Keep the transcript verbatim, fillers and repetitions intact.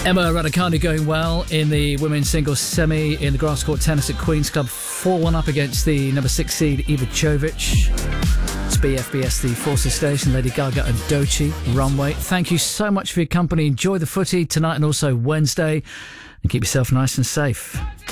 Emma Raducanu going well in the women's singles semi in the grass court tennis at Queen's Club. four one up against the number six seed Iva Jovic. It's B F B S, the Forces Station, Lady Gaga and Doechii, Runway. Thank you so much for your company. Enjoy the footy tonight and also Wednesday. And keep yourself nice and safe.